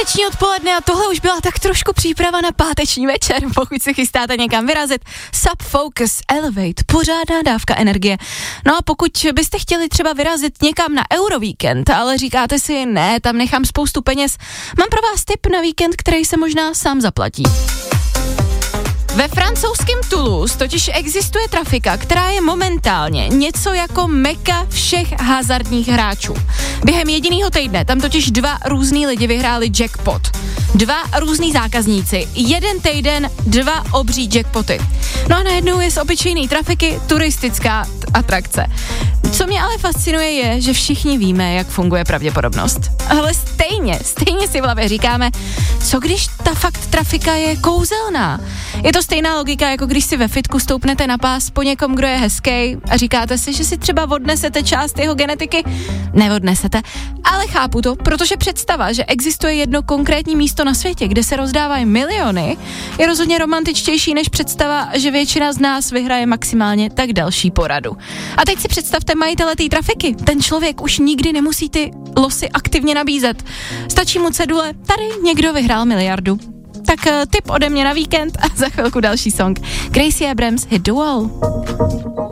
Páteční odpoledne a tohle už byla tak trošku příprava na páteční večer, pokud se chystáte někam vyrazit. Subfocus Elevate, pořádná dávka energie. No a pokud byste chtěli třeba vyrazit někam na Eurovíkend, ale říkáte si, ne, tam nechám spoustu peněz, mám pro vás tip na víkend, který se možná sám zaplatí. Ve francouzském Toulouse totiž existuje trafika, která je momentálně něco jako meka všech hazardních hráčů. Během jediného týdne tam totiž 2 různý lidi vyhráli jackpot. 2 různý zákazníci, jeden týden, 2 obří jackpoty. No a najednou je z obyčejné trafiky turistická atrakce. Co mě ale fascinuje je, že všichni víme, jak funguje pravděpodobnost. Ale stejně si v hlavě říkáme, co když ta fakt trafika je kouzelná? Je to stejná logika, jako když si ve fitku stoupnete na pás po někom, kdo je hezký a říkáte si, že si třeba odnesete část jeho genetiky. Neodnesete, ale chápu to, protože představa, že existuje jedno konkrétní místo na světě, kde se rozdávají miliony, je rozhodně romantičtější než představa, že většina z nás vyhraje maximálně tak další poradu. A teď si představte majitele té trafiky. Ten člověk už nikdy nemusí ty losy aktivně nabízet. Stačí mu cedule, tady někdo vyhrál miliardu. Tak tip ode mě na víkend a za chvilku další song. Gracie Abrams, Hit the Wall.